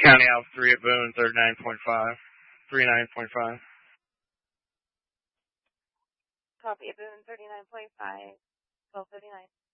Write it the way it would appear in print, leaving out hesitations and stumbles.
County Alpha 3 at Boone, 39.5. 39.5. Copy at Boone, 39.5. 1239.